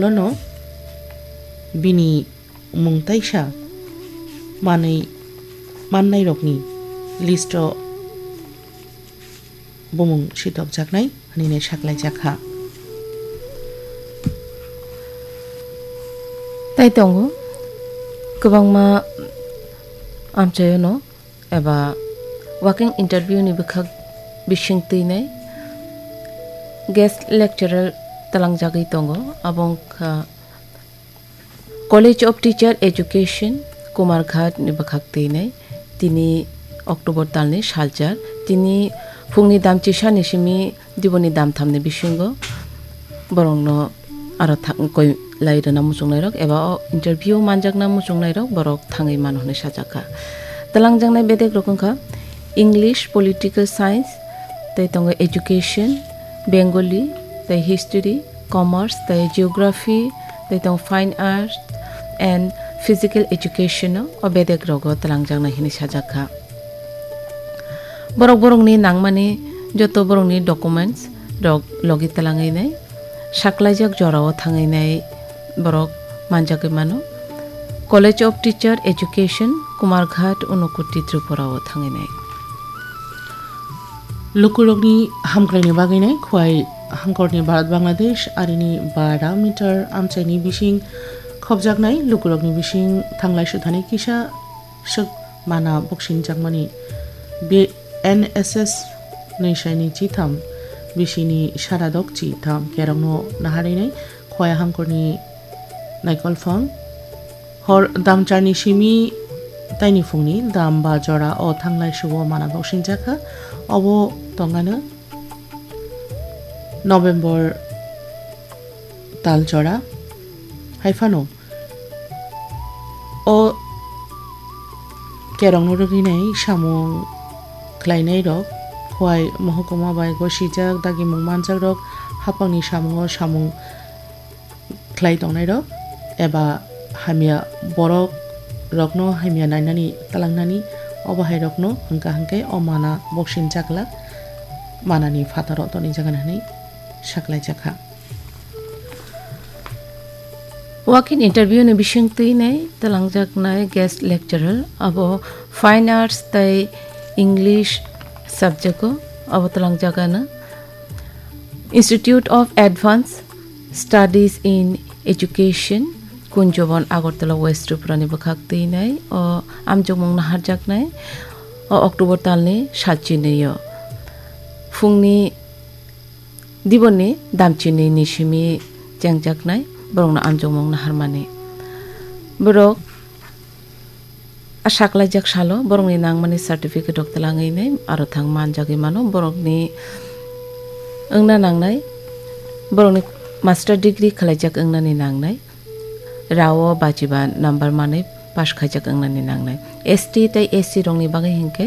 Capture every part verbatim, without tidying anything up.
lono bini mungtaisa manai mannai rokni listo bumung sitok jaknai hanine saklai jakha tai tongo kubangma amchayo no eba working interview ni bukhak bishing tinai guest lecturer talang jagai tongo abong kha College of Teacher Education Kumarghat ni bukhak tinai tini October talni saljar tini fungni dam chisa ni simi diboni dam thamne bishingo borongno aro thang koi lairana muchungnai rok eba interview manjakna muchungnai rok borok thangai manhone sajaka talang jangnai bedek rokongkha English Political Science tai tongo Education Bengali tai History Commerce tai Geography tai tong Fine Arts and Physical Education o bedek rogo talang jangnai hini sajaka borok borok ni nangmani joto borok ni documents rok logi talangai nai saklaijak jorao thangai nai borok manjakai mano College of Teacher Education Kumarghat Unokuti Tripura o thangai nai lukurokni hamkraini baginai khwai hangkorni Bharat Bangladesh arini bara meter amchaini bising khobjaknai lukurokni bising thanglai suthani kisa suk mana boxing jakmani be N S S naishaini chitham bisini saradok chitham kerongno naharinai khwai hangkorni naikolfang hor damcharni simi taini fungni dam ba jora o thanglai suwo mana boxing jakha obo tongana November tal jora haifano o kerongno roginai samung khlainai rok khwai mahokuma bai gosijak dagi mungmanjak rok hapangni samungo samung khlai tongnai rok eba hamia borok rokno hamia nainani talangnani obahai rokno hangka hangke o mana boxing jakla manani fataro toni jaganani saklai jakha Working interview ni bishing tinai talangjak nai guest lecturer abo Fine Arts tai English subject ko abo talangjagana Institute of Advanced Studies in Education Kunjobon Agartala West Tripura ni bukhak tinai o amjongmong naharjak nai o October talni satchini yo fungni diboni damchini nishimi jangjak nai borokno amjongmong naharmani borok asaklai jak salo borokni nangmani certificate ok talangai nai aro thang manjagi mano borokni engna nangnai borokni master degree khalaijak engnani nangnai rawo bajiba number manai pass khaijak engnani nangnai S T tai S C rongni bagai hingke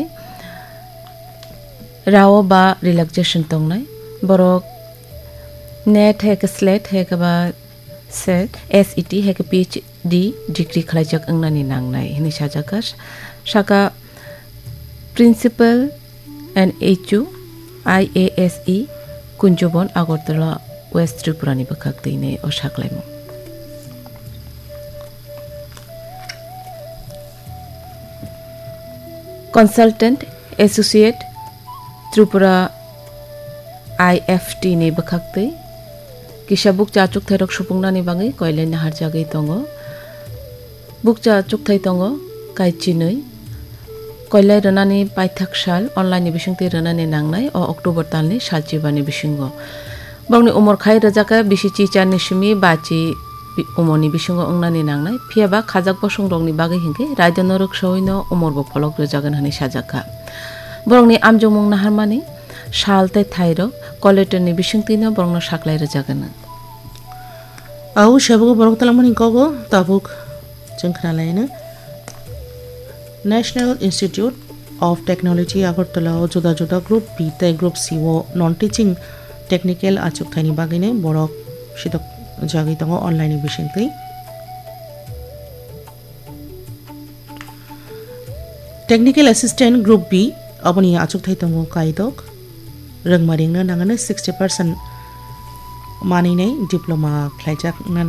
rawo ba relaxation tongnai borok net hek slate hek ba set S E T hek P H D degree khlaijak engnani nangnai hini sajakas saka principal and H U I A S E Kunjobon Agartala West Tripura ni bukhak tinai o saklaimo Consultant Associate Tripura I F T ni bukhak tei kisa bukcha chukthai rok supungna ni bangai koilai nahar jagai tongo bukcha chukthai tongo kaichinoi koilai ranani paithak sal online ni bisingti ranani nangnai o October talni salchibani bisingo bangni umor khai rajaka bisichi charni simi bachi umoni bisingo ongnani nangnai phiaba khajak bosong rokni bagai hingke raidonorok soino umor bo pholok rajagan hani sajaka borongni amjongmong naharmani sal tai thairo collector ni bisingtino borongno saklai rajagan au shabugo borok talamani kogo tabuk jengkhnalaina National Institute of Technology Agartala juda juda group B tai group C o non teaching technical achuk thaini bagine borok sidok jagi tongo online bisingtei Technical Assistant Group B aboni achuk thai tongo kaidok rengmaringna nangane sixty percent maninai diploma khlaijak